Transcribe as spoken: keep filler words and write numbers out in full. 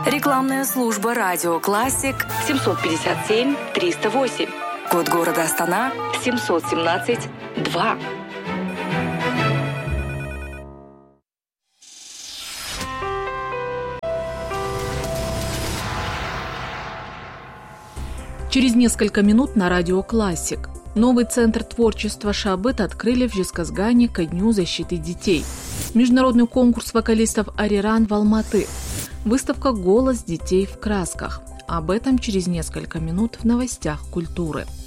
Рекламная служба «Радио Классик» семьсот пятьдесят семь триста восемь. Код города Астана семьсот семнадцать два. Через несколько минут на Радио Классик. Новый центр творчества «Шабыт» открыли в Жезказгане ко Дню защиты детей. Международный конкурс вокалистов «Ариран» в Алматы. Выставка «Голос детей в красках». Об этом через несколько минут в новостях культуры.